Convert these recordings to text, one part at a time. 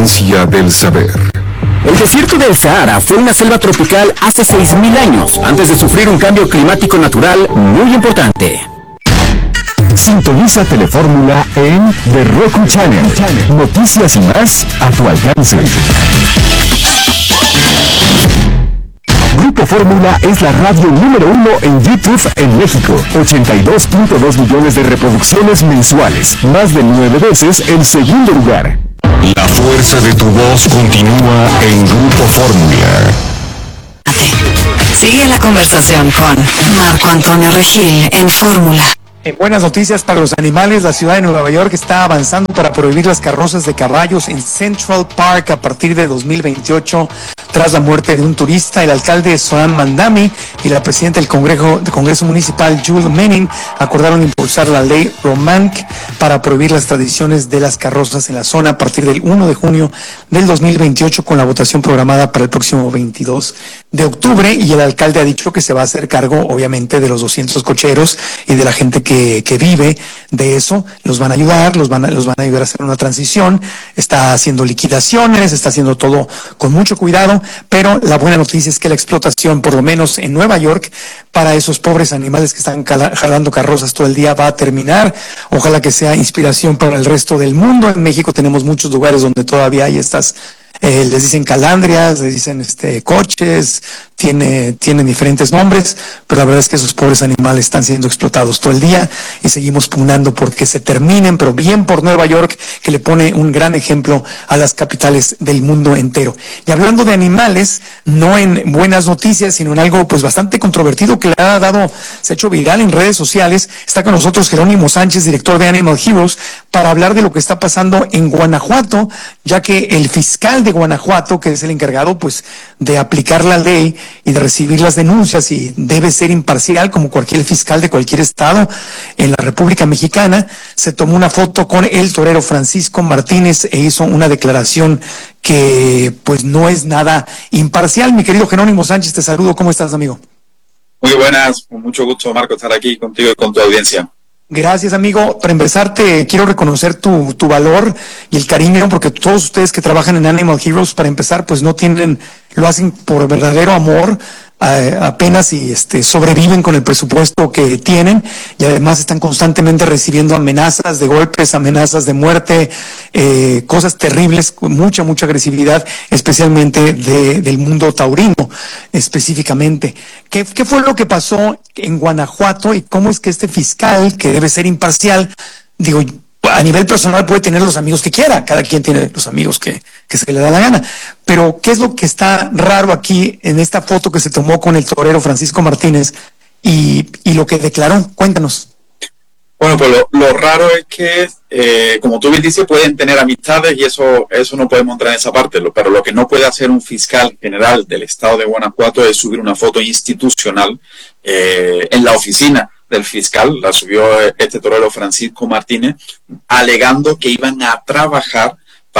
ciencia del saber. El desierto del Sahara fue una selva tropical hace 6.000 años, antes de sufrir un cambio climático natural muy importante. Sintoniza Telefórmula en The Roku Channel. Noticias y más a tu alcance. Grupo Fórmula es la radio número 1 en YouTube en México. 82.2 millones de reproducciones mensuales. Más de 9 veces el segundo lugar. La fuerza de tu voz continúa en Grupo Fórmula. Sigue la conversación con Marco Antonio Regil en Fórmula. En buenas noticias para los animales, la ciudad de Nueva York está avanzando para prohibir las carrozas de caballos en Central Park a partir de 2028, tras la muerte de un turista. El alcalde Zohran Mamdani y la presidenta del Congreso Municipal, Julie Menin, acordaron impulsar la ley Romank para prohibir las tradiciones de las carrozas en la zona a partir del 1 de junio del 2028, con la votación programada para el próximo 22 de octubre. Y el alcalde ha dicho que se va a hacer cargo, obviamente, de los 200 cocheros y de la gente que vive de eso. Los van a ayudar, los van a ayudar a hacer una transición. Está haciendo liquidaciones, está haciendo todo con mucho cuidado, pero la buena noticia es que la explotación, por lo menos en Nueva York, para esos pobres animales que están jalando carrozas todo el día, va a terminar. Ojalá que sea inspiración para el resto del mundo. En México tenemos muchos lugares donde todavía hay estas, les dicen calandrias, les dicen coches, tienen diferentes nombres, pero la verdad es que esos pobres animales están siendo explotados todo el día y seguimos pugnando porque se terminen, pero bien por Nueva York, que le pone un gran ejemplo a las capitales del mundo entero. Y hablando de animales, no en buenas noticias, sino en algo pues bastante controvertido que se ha hecho viral en redes sociales, está con nosotros Jerónimo Sánchez, director de Animal Heroes, para hablar de lo que está pasando en Guanajuato, ya que el fiscal de Guanajuato, que es el encargado pues de aplicar la ley y de recibir las denuncias, y debe ser imparcial como cualquier fiscal de cualquier estado en la República Mexicana, se tomó una foto con el torero Francisco Martínez e hizo una declaración que pues no es nada imparcial. Mi querido Jerónimo Sánchez, te saludo. ¿Cómo estás, amigo? Muy buenas, con mucho gusto, Marco, estar aquí contigo y con tu audiencia. Gracias, amigo. Para empezar, te quiero reconocer tu valor y el cariño, porque todos ustedes que trabajan en Animal Heroes, para empezar, pues lo hacen por verdadero amor, apenas y sobreviven con el presupuesto que tienen, y además están constantemente recibiendo amenazas de golpes, amenazas de muerte, cosas terribles, con mucha agresividad, especialmente del mundo taurino, específicamente. ¿Qué fue lo que pasó en Guanajuato y cómo es que este fiscal, que debe ser imparcial, digo, a nivel personal puede tener los amigos que quiera, cada quien tiene los amigos que se le da la gana, pero qué es lo que está raro aquí en esta foto que se tomó con el torero Francisco Martínez y lo que declaró? Cuéntanos. Bueno, pues lo raro es que, como tú bien dices, pueden tener amistades y eso no podemos entrar en esa parte, pero lo que no puede hacer un fiscal general del estado de Guanajuato es subir una foto institucional en la oficina del fiscal. La subió este torero Francisco Martínez, alegando que iban a trabajar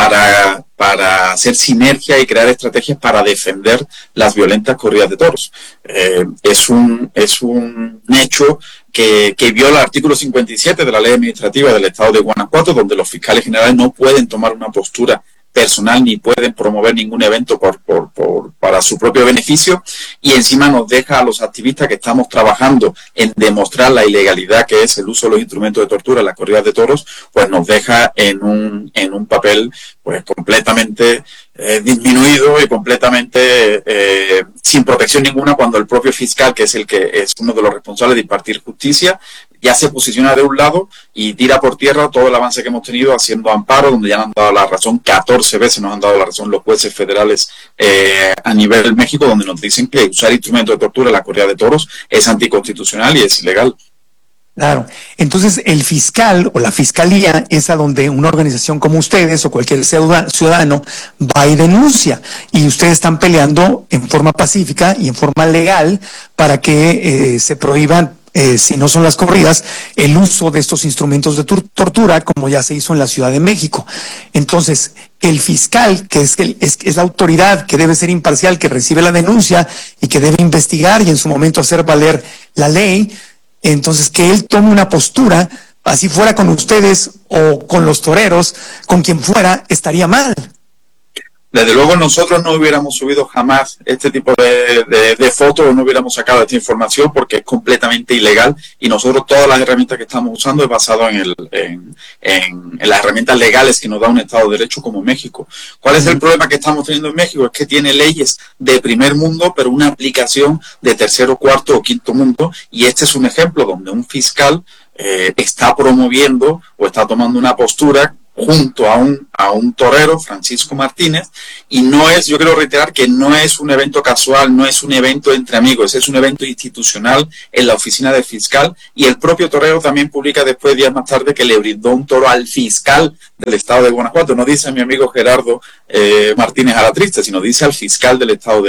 para hacer sinergia y crear estrategias para defender las violentas corridas de toros. Es un hecho que viola el artículo 57 de la Ley Administrativa del Estado de Guanajuato, donde los fiscales generales no pueden tomar una postura personal ni pueden promover ningún evento para su propio beneficio, y encima nos deja a los activistas que estamos trabajando en demostrar la ilegalidad que es el uso de los instrumentos de tortura en las corridas de toros, pues nos deja en un papel pues completamente disminuido y completamente sin protección ninguna, cuando el propio fiscal, que es uno de los responsables de impartir justicia, ya se posiciona de un lado y tira por tierra todo el avance que hemos tenido haciendo amparo, donde ya nos han dado la razón, 14 veces nos han dado la razón los jueces federales a nivel México, donde nos dicen que usar instrumentos de tortura en la corrida de toros es anticonstitucional y es ilegal. Claro. Entonces, el fiscal o la fiscalía es a donde una organización como ustedes o cualquier ciudadano va y denuncia. Y ustedes están peleando en forma pacífica y en forma legal para que se prohíban, si no son las corridas, el uso de estos instrumentos de tortura, como ya se hizo en la Ciudad de México. Entonces, el fiscal, que es la autoridad que debe ser imparcial, que recibe la denuncia y que debe investigar y en su momento hacer valer la ley, entonces que él tome una postura, así fuera con ustedes o con los toreros, con quien fuera, estaría mal. Desde luego nosotros no hubiéramos subido jamás este tipo de fotos, no hubiéramos sacado esta información porque es completamente ilegal y nosotros todas las herramientas que estamos usando es basado en las herramientas legales que nos da un Estado de Derecho como México. ¿Cuál es el problema que estamos teniendo en México? Es que tiene leyes de primer mundo, pero una aplicación de tercero, cuarto o quinto mundo, y este es un ejemplo donde un fiscal está promoviendo o está tomando una postura junto a un torero, Francisco Martínez, y no es, yo quiero reiterar que no es un evento casual, no es un evento entre amigos, es un evento institucional en la oficina del fiscal, y el propio torero también publica después, días más tarde, que le brindó un toro al fiscal del estado de Guanajuato. No dice a mi amigo Gerardo Martínez Alatriste, sino dice al fiscal del estado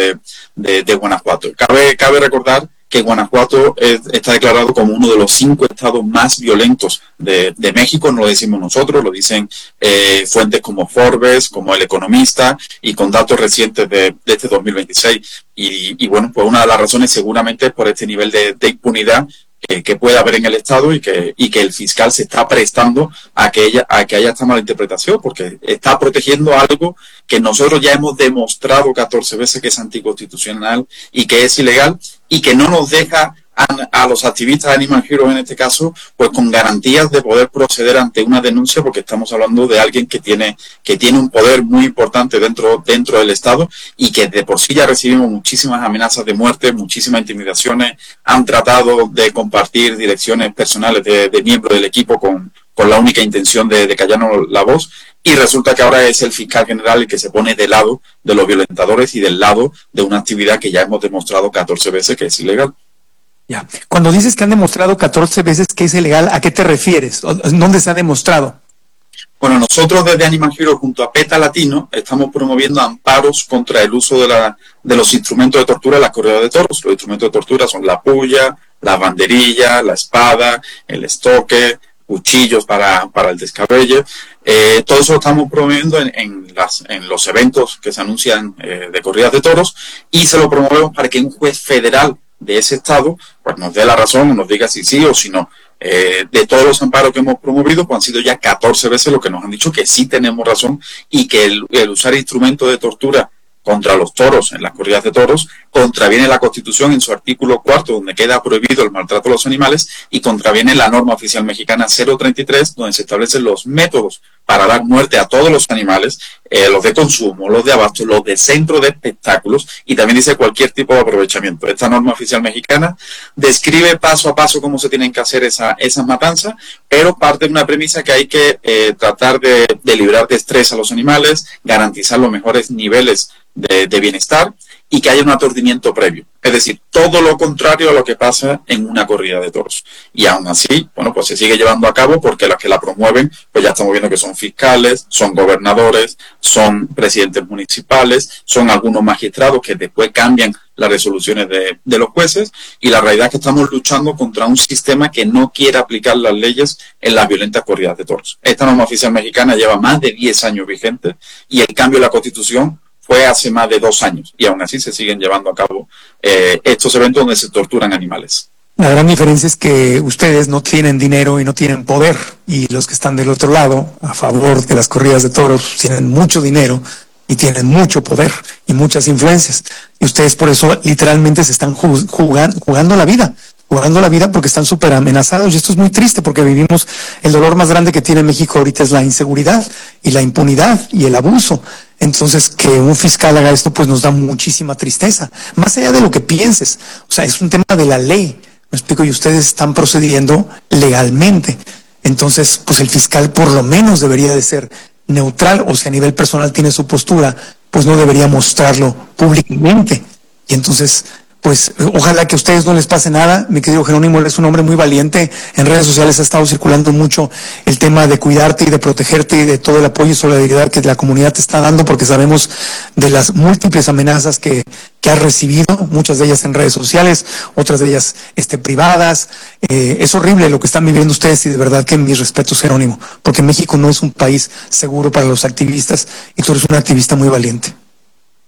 de Guanajuato. Cabe recordar que Guanajuato está declarado como uno de los 5 estados más violentos de México. No lo decimos nosotros, lo dicen fuentes como Forbes, como El Economista, y con datos recientes de este 2026. Y bueno, pues una de las razones seguramente es por este nivel de impunidad que puede haber en el Estado y que el fiscal se está prestando a que haya esta mala interpretación, porque está protegiendo algo que nosotros ya hemos demostrado 14 veces que es anticonstitucional y que es ilegal, y que no nos deja a los activistas de Animal Heroes en este caso, pues con garantías de poder proceder ante una denuncia, porque estamos hablando de alguien que tiene un poder muy importante dentro del Estado, y que de por sí ya recibimos muchísimas amenazas de muerte, muchísimas intimidaciones. Han tratado de compartir direcciones personales de miembros del equipo con la única intención de callarnos la voz, y resulta que ahora es el fiscal general el que se pone del lado de los violentadores y del lado de una actividad que ya hemos demostrado 14 veces que es ilegal. Ya. Cuando dices que han demostrado 14 veces que es ilegal, ¿a qué te refieres? ¿Dónde se ha demostrado? Bueno, nosotros desde Animal Heroes junto a PETA Latino estamos promoviendo amparos contra el uso de los instrumentos de tortura en las corridas de toros. Los instrumentos de tortura son la puya, la banderilla, la espada, el estoque, cuchillos para el descabelle. Todo eso lo estamos promoviendo en los eventos que se anuncian de corridas de toros, y se lo promovemos para que un juez federal de ese estado pues nos dé la razón, nos diga si sí o si no. De todos los amparos que hemos promovido, pues han sido ya 14 veces lo que nos han dicho que sí tenemos razón, y que el usar instrumentos de tortura contra los toros en las corridas de toros contraviene la Constitución en su artículo 4, donde queda prohibido el maltrato a los animales, y contraviene la norma oficial mexicana 033, donde se establecen los métodos para dar muerte a todos los animales, los de consumo, los de abasto, los de centro de espectáculos, y también dice cualquier tipo de aprovechamiento. Esta norma oficial mexicana describe paso a paso cómo se tienen que hacer esas matanzas, pero parte de una premisa que hay que tratar de librar de estrés a los animales, garantizar los mejores niveles de bienestar, y que haya un aturdimiento previo. Es decir, todo lo contrario a lo que pasa en una corrida de toros. Y aún así, bueno, pues se sigue llevando a cabo, porque las que la promueven, pues ya estamos viendo que son fiscales, son gobernadores, son presidentes municipales, son algunos magistrados que después cambian las resoluciones de los jueces, y la realidad es que estamos luchando contra un sistema que no quiere aplicar las leyes en las violentas corridas de toros. Esta norma oficial mexicana lleva más de 10 años vigente, y el cambio de la Constitución fue hace más de 2 años, y aún así se siguen llevando a cabo estos eventos donde se torturan animales. La gran diferencia es que ustedes no tienen dinero y no tienen poder, y los que están del otro lado, a favor de las corridas de toros, tienen mucho dinero y tienen mucho poder y muchas influencias. Y ustedes por eso literalmente se están jugando la vida porque están súper amenazados, y esto es muy triste, porque vivimos el dolor más grande que tiene México ahorita es la inseguridad y la impunidad y el abuso. Entonces, que un fiscal haga esto, pues nos da muchísima tristeza, más allá de lo que pienses. O sea, es un tema de la ley, me explico, y ustedes están procediendo legalmente. Entonces, pues el fiscal por lo menos debería de ser neutral, o si a nivel personal tiene su postura, pues no debería mostrarlo públicamente. Y entonces, pues ojalá que a ustedes no les pase nada. Mi querido Jerónimo, es un hombre muy valiente. En redes sociales ha estado circulando mucho el tema de cuidarte y de protegerte, y de todo el apoyo y solidaridad que la comunidad te está dando, porque sabemos de las múltiples amenazas que has recibido, muchas de ellas en redes sociales, otras de ellas privadas. Es horrible lo que están viviendo ustedes, y de verdad que mis respetos, Jerónimo, porque México no es un país seguro para los activistas, y tú eres un activista muy valiente.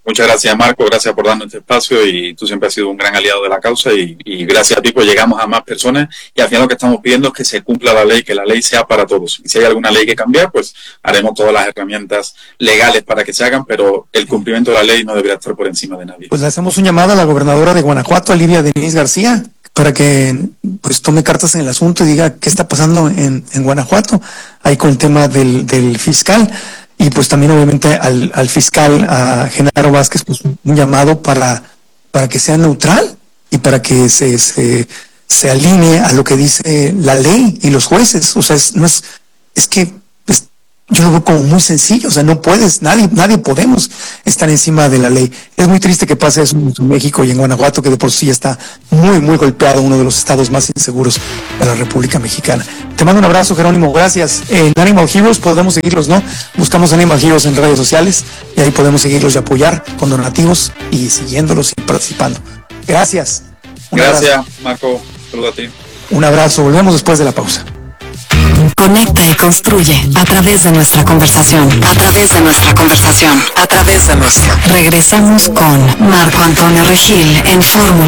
Muchas gracias, Marco, gracias por darnos este espacio y tú siempre has sido un gran aliado de la causa y gracias a ti pues llegamos a más personas y al final lo que estamos pidiendo es que se cumpla la ley, que la ley sea para todos. Y si hay alguna ley que cambiar, pues haremos todas las herramientas legales para que se hagan, pero el cumplimiento de la ley no debería estar por encima de nadie. Pues le hacemos un llamado a la gobernadora de Guanajuato, a Lidia Denise García, para que pues tome cartas en el asunto y diga qué está pasando en Guanajuato, ahí con el tema del fiscal. Y pues también obviamente al fiscal, a Genaro Vázquez, pues un llamado para que sea neutral y para que se alinee a lo que dice la ley y los jueces. O sea, es que yo lo veo como muy sencillo. O sea, no puedes, nadie podemos estar encima de la ley. Es muy triste que pase eso en México y en Guanajuato, que de por sí está muy, muy golpeado, uno de los estados más inseguros de la República Mexicana. Te mando un abrazo, Jerónimo, gracias. En Animal Heroes podemos seguirlos, ¿no? Buscamos Animal Heroes en redes sociales y ahí podemos seguirlos y apoyar con donativos y siguiéndolos y participando. Gracias. Gracias, Marco. Saludos a ti. Un abrazo. Volvemos después de la pausa. Conecta y construye a través de nuestra conversación. Regresamos con Marco Antonio Regil en Fórmula.